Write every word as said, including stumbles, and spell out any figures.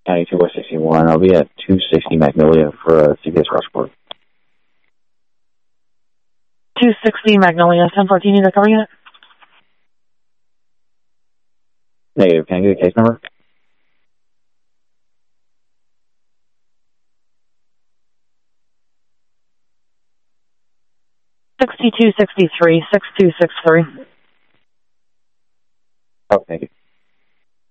County two West sixty-one. I'll be at two sixty Magnolia for a C P S rush report. two sixty Magnolia, ten fourteen, unit cover unit. Negative. Can I get a case number? sixty-two sixty-three, six two six three. Oh, thank you.